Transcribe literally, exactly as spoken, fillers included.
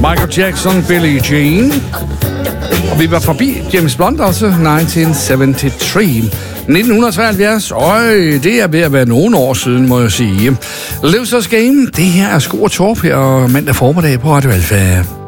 Michael Jackson, Billie Jean. Og vi var forbi James Blunt også, nitten syvoghalvtreds. nitten treoghalvfjerds, øj, det er ved at være nogle år siden, må jeg sige. Losers Game, det her er Sko og Torp her mandag formiddag på Radio Alfa.